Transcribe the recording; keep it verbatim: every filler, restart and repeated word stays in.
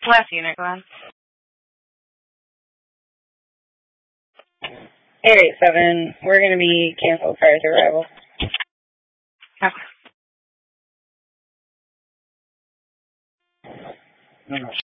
Last unit, Glenn. eight eight seven, we're going to be canceled prior to arrival. Okay.